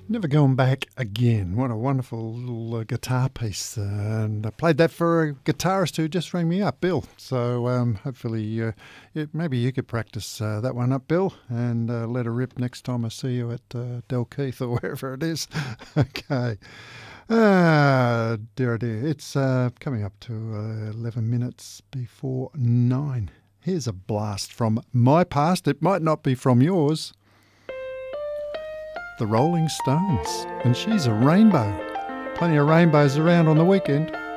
Never Going Back Again. What a wonderful little guitar piece. And I played that for a guitarist who just rang me up, Bill. So hopefully maybe you could practice that one up, Bill, and let her rip next time I see you at Dalkeith or wherever it is. Okay. Dear, oh dear. It's coming up to 11 minutes before 9. Here's a blast from my past. It might not be from yours. The Rolling Stones. And she's a rainbow. Plenty of rainbows around on the weekend.